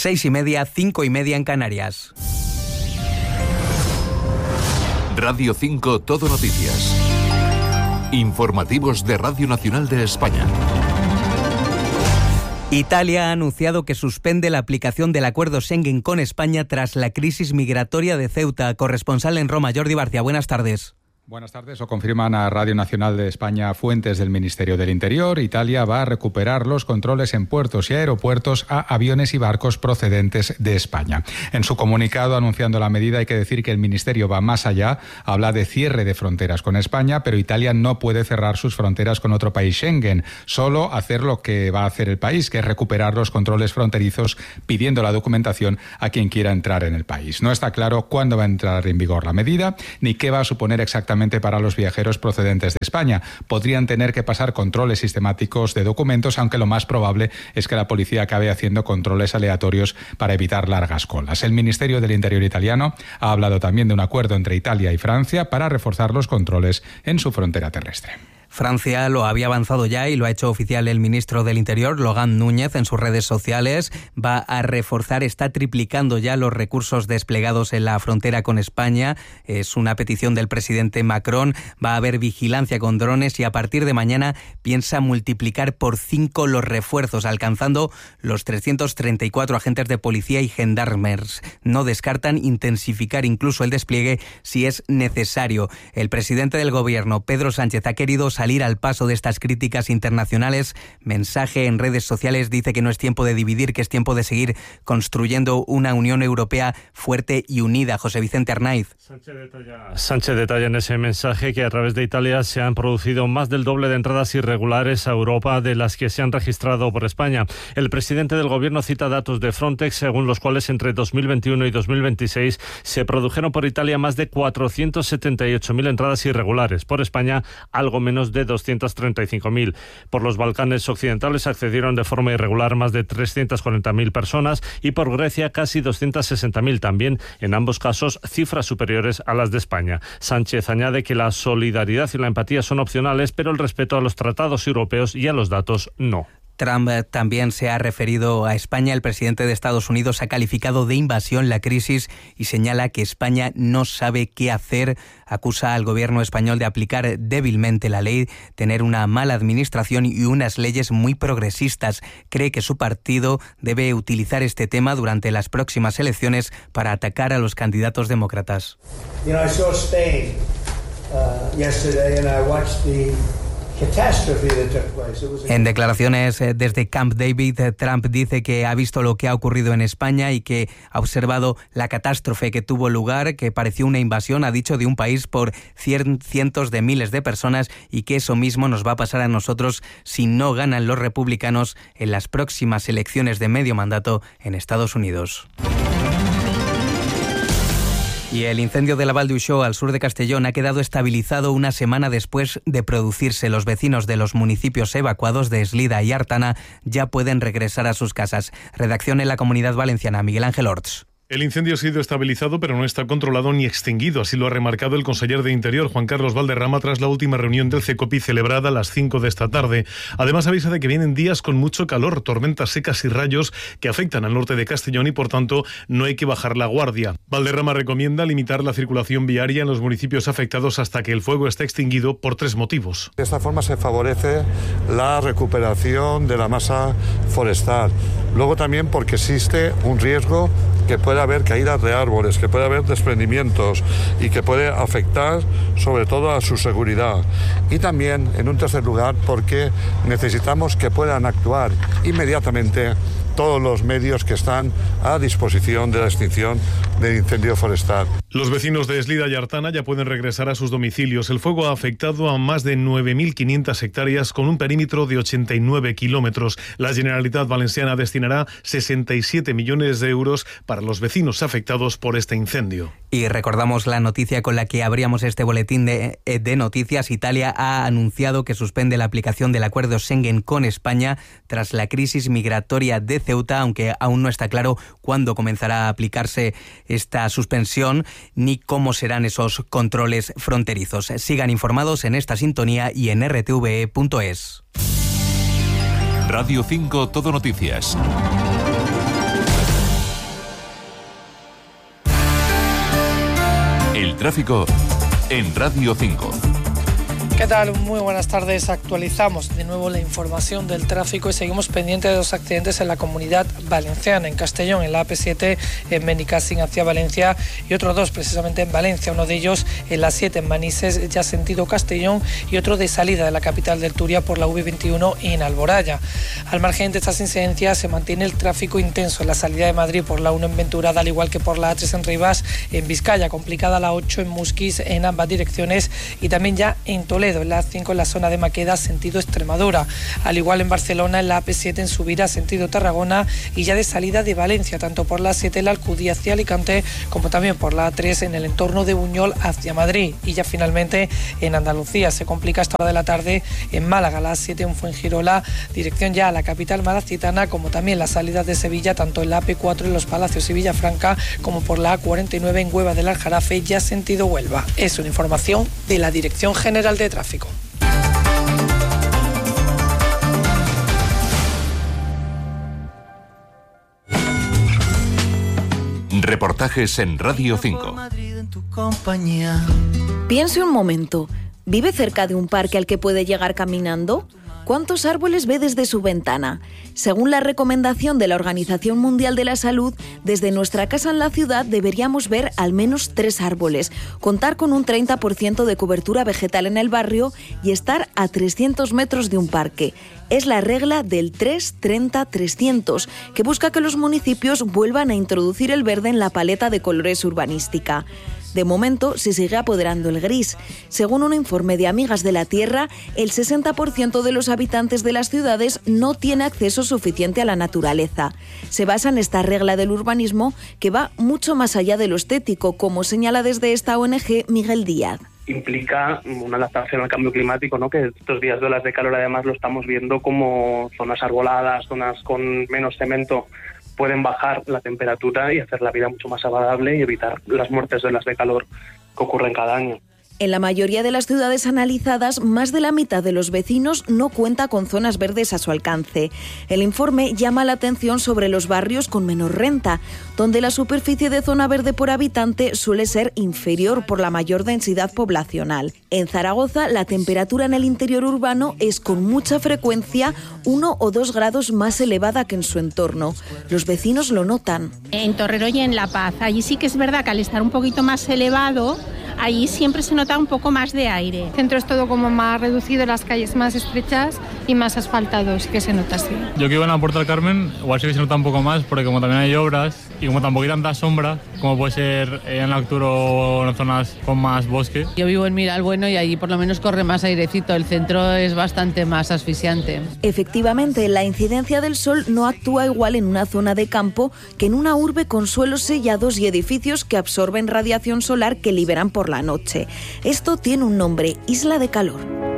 6:30, 5:30 en Canarias. Radio 5 Todo Noticias. Informativos de Radio Nacional de España. Italia ha anunciado que suspende la aplicación del acuerdo Schengen con España tras la crisis migratoria de Ceuta. Corresponsal en Roma, Jordi Barcia, buenas tardes. Buenas tardes. Lo confirman a Radio Nacional de España fuentes del Ministerio del Interior. Italia va a recuperar los controles en puertos y aeropuertos a aviones y barcos procedentes de España. En su comunicado anunciando la medida, hay que decir que el Ministerio va más allá. Habla de cierre de fronteras con España, pero Italia no puede cerrar sus fronteras con otro país Schengen. Solo hacer lo que va a hacer el país, que es recuperar los controles fronterizos pidiendo la documentación a quien quiera entrar en el país. No está claro cuándo va a entrar en vigor la medida ni qué va a suponer exactamente para los viajeros procedentes de España. Podrían tener que pasar controles sistemáticos de documentos, aunque lo más probable es que la policía acabe haciendo controles aleatorios para evitar largas colas. El Ministerio del Interior italiano ha hablado también de un acuerdo entre Italia y Francia para reforzar los controles en su frontera terrestre. Francia lo había avanzado ya y lo ha hecho oficial el ministro del Interior, Laurent Núñez, en sus redes sociales. Va a reforzar, está triplicando ya los recursos desplegados en la frontera con España. Es una petición del presidente Macron. Va a haber vigilancia con drones y a partir de mañana piensa multiplicar por 5 los refuerzos, alcanzando los 334 agentes de policía y gendarmes. No descartan intensificar incluso el despliegue si es necesario. El presidente del gobierno, Pedro Sánchez, ha querido salir al paso de estas críticas internacionales. Mensaje en redes sociales, dice que no es tiempo de dividir, que es tiempo de seguir construyendo una Unión Europea fuerte y unida. José Vicente Arnaiz. Sánchez detalla en ese mensaje que a través de Italia se han producido más del doble de entradas irregulares a Europa de las que se han registrado por España. El presidente del gobierno cita datos de Frontex, según los cuales entre 2021 y 2026 se produjeron por Italia más de 478.000 entradas irregulares. Por España, algo menos de 235.000. Por los Balcanes occidentales accedieron de forma irregular más de 340.000 personas y por Grecia casi 260.000 también, en ambos casos cifras superiores a las de España. Sánchez añade que la solidaridad y la empatía son opcionales, pero el respeto a los tratados europeos y a los datos no. Trump también se ha referido a España. El presidente de Estados Unidos ha calificado de invasión la crisis y señala que España no sabe qué hacer. Acusa al gobierno español de aplicar débilmente la ley, tener una mala administración y unas leyes muy progresistas. Cree que su partido debe utilizar este tema durante las próximas elecciones para atacar a los candidatos demócratas. I saw Spain yesterday and I watched the En declaraciones desde Camp David, Trump dice que ha visto lo que ha ocurrido en España y que ha observado la catástrofe que tuvo lugar, que pareció una invasión, ha dicho, de un país por cientos de miles de personas y que eso mismo nos va a pasar a nosotros si no ganan los republicanos en las próximas elecciones de medio mandato en Estados Unidos. Y el incendio de la Vall d'Uixó, al sur de Castellón, ha quedado estabilizado una semana después de producirse. Los vecinos de los municipios evacuados de Eslida y Artana ya pueden regresar a sus casas. Redacción en la Comunidad Valenciana, Miguel Ángel Orts. El incendio ha sido estabilizado, pero no está controlado ni extinguido. Así lo ha remarcado el conseller de Interior, Juan Carlos Valderrama, tras la última reunión del CECOPI celebrada a las 5 de esta tarde. Además, avisa de que vienen días con mucho calor, tormentas secas y rayos que afectan al norte de Castellón y, por tanto, no hay que bajar la guardia. Valderrama recomienda limitar la circulación viaria en los municipios afectados hasta que el fuego esté extinguido por 3 motivos. De esta forma se favorece la recuperación de la masa forestal. Luego también porque existe un riesgo que puede haber caídas de árboles, que puede haber desprendimientos y que puede afectar sobre todo a su seguridad. Y también, en un tercer lugar, porque necesitamos que puedan actuar inmediatamente todos los medios que están a disposición de la extinción del incendio forestal. Los vecinos de Eslida y Artana ya pueden regresar a sus domicilios. El fuego ha afectado a más de 9.500 hectáreas con un perímetro de 89 kilómetros. La Generalitat Valenciana destinará 67 millones de euros para los vecinos afectados por este incendio. Y recordamos la noticia con la que abríamos este boletín de noticias. Italia ha anunciado que suspende la aplicación del acuerdo Schengen con España tras la crisis migratoria de Ceuta, aunque aún no está claro cuándo comenzará a aplicarse esta suspensión ni cómo serán esos controles fronterizos. Sigan informados en esta sintonía y en rtve.es. Radio 5 Todo Noticias. tráfico en Radio 5. ¿Qué tal? Muy buenas tardes. Actualizamos de nuevo la información del tráfico y seguimos pendientes de los accidentes en la Comunidad Valenciana, en Castellón, en la AP7, en Benicàssim hacia Valencia, y otros dos precisamente en Valencia, uno de ellos en la 7 en Manises, ya sentido Castellón, y otro de salida de la capital del Turia por la V21 en Alboraya. Al margen de estas incidencias se mantiene el tráfico intenso en la salida de Madrid por la 1 en Venturada, al igual que por la A3 en Rivas, en Vizcaya, complicada la 8 en Musquis en ambas direcciones, y también ya en Toledo, en la A5 en la zona de Maqueda, sentido Extremadura. Al igual en Barcelona, en la AP7 en subida, sentido Tarragona, y ya de salida de Valencia, tanto por la A7 en la Alcudía hacia Alicante, como también por la A3 en el entorno de Buñol hacia Madrid. Y ya finalmente en Andalucía se complica esta hora de la tarde en Málaga, la A7 en Fuengirola, dirección ya a la capital malacitana, como también las salidas de Sevilla, tanto en la AP4 en Los Palacios y Villafranca, como por la A49 en Hueva del Aljarafe, ya sentido Huelva. Es una información de la Dirección General de Tráfico. Reportajes en Radio 5. Piense un momento. ¿Vive cerca de un parque al que puede llegar caminando? ¿Cuántos árboles ve desde su ventana? Según la recomendación de la Organización Mundial de la Salud, desde nuestra casa en la ciudad deberíamos ver al menos 3 árboles, contar con un 30% de cobertura vegetal en el barrio y estar a 300 metros de un parque. Es la regla del 3-30-300, que busca que los municipios vuelvan a introducir el verde en la paleta de colores urbanística. De momento se sigue apoderando el gris. Según un informe de Amigas de la Tierra, el 60% de los habitantes de las ciudades no tiene acceso suficiente a la naturaleza. Se basa en esta regla del urbanismo que va mucho más allá de lo estético, como señala desde esta ONG Miguel Díaz. Implica una adaptación al cambio climático, ¿no? Que estos días de olas de calor además lo estamos viendo como zonas arboladas, zonas con menos cemento, pueden bajar la temperatura y hacer la vida mucho más agradable y evitar las muertes de olas de calor que ocurren cada año. En la mayoría de las ciudades analizadas, más de la mitad de los vecinos no cuenta con zonas verdes a su alcance. El informe llama la atención sobre los barrios con menor renta, donde la superficie de zona verde por habitante suele ser inferior por la mayor densidad poblacional. En Zaragoza, la temperatura en el interior urbano es con mucha frecuencia 1 o 2 grados más elevada que en su entorno. Los vecinos lo notan. En Torrero y en La Paz, allí sí que es verdad que al estar un poquito más elevado, allí siempre se nota un poco más de aire. El centro es todo como más reducido, las calles más estrechas y más asfaltados, que se nota así. Yo que vivo en la Puerta del Carmen, igual sí que se nota un poco más, porque como también hay obras y como tampoco hay tanta sombra, como puede ser en Arturo o en zonas con más bosque. Yo vivo en Miralbueno y allí por lo menos corre más airecito, el centro es bastante más asfixiante. Efectivamente, la incidencia del sol no actúa igual en una zona de campo que en una urbe con suelos sellados y edificios que absorben radiación solar que liberan por la noche. Esto tiene un nombre: isla de calor.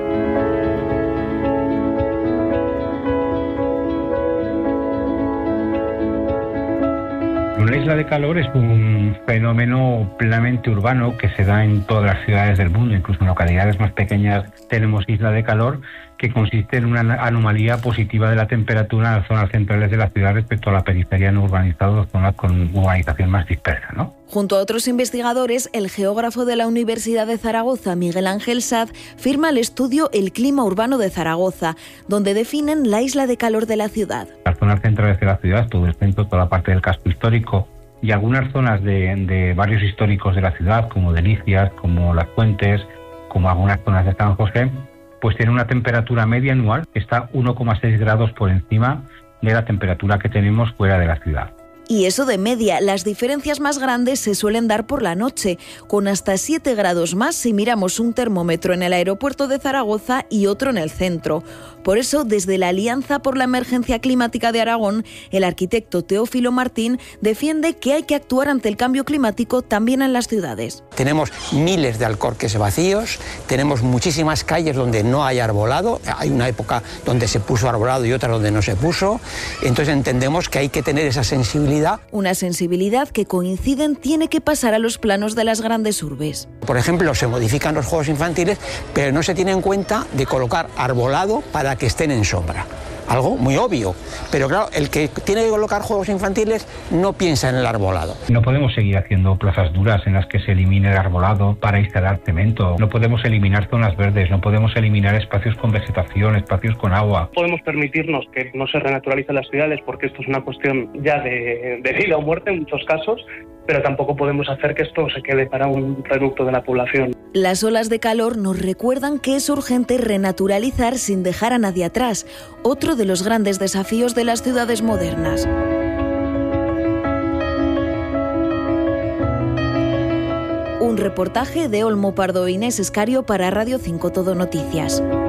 Una isla de calor es un fenómeno plenamente urbano que se da en todas las ciudades del mundo, incluso en localidades más pequeñas tenemos isla de calor, que consiste en una anomalía positiva de la temperatura en las zonas centrales de la ciudad respecto a la periferia no urbanizada o zonas con urbanización más dispersa, ¿no? Junto a otros investigadores, el geógrafo de la Universidad de Zaragoza, Miguel Ángel Saz, firma el estudio El clima urbano de Zaragoza, donde definen la isla de calor de la ciudad. Las zonas centrales de la ciudad, todo el centro, toda la parte del casco histórico y algunas zonas de barrios históricos de la ciudad, como Delicias, como Las Fuentes, como algunas zonas de San José, pues tiene una temperatura media anual que está 1,6 grados por encima de la temperatura que tenemos fuera de la ciudad. Y eso de media, las diferencias más grandes se suelen dar por la noche, con hasta 7 grados más si miramos un termómetro en el aeropuerto de Zaragoza y otro en el centro. Por eso, desde la Alianza por la Emergencia Climática de Aragón, el arquitecto Teófilo Martín defiende que hay que actuar ante el cambio climático también en las ciudades. Tenemos miles de alcorques vacíos, tenemos muchísimas calles donde no hay arbolado, hay una época donde se puso arbolado y otra donde no se puso, entonces entendemos que hay que tener esa sensibilidad. Una sensibilidad que coinciden tiene que pasar a los planos de las grandes urbes. Por ejemplo, se modifican los juegos infantiles, pero no se tiene en cuenta de colocar arbolado para que estén en sombra. algo muy obvio. Pero claro, el que tiene que colocar juegos infantiles no piensa en el arbolado. No podemos seguir haciendo plazas duras en las que se elimine el arbolado para instalar cemento. No podemos eliminar zonas verdes, no podemos eliminar espacios con vegetación, espacios con agua. Podemos permitirnos que no se renaturalicen las ciudades porque esto es una cuestión ya de vida o muerte en muchos casos, pero tampoco podemos hacer que esto se quede para un reducto de la población. Las olas de calor nos recuerdan que es urgente renaturalizar sin dejar a nadie atrás, otro de los grandes desafíos de las ciudades modernas. Un reportaje de Olmo Pardo e Inés Escario para Radio 5 Todo Noticias.